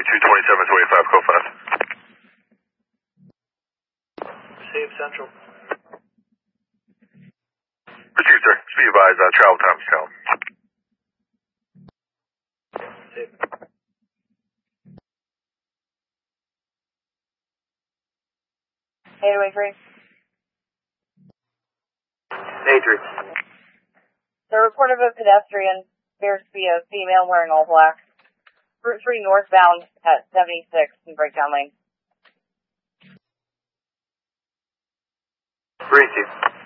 227-25, go fast. Save Central. Received, sir. Just be advised, travel time is count. Save. Hey, wait, Matrix. The report of a pedestrian appears to be a female wearing all black. Route 3 northbound at 76 in breakdown lane. Brief you.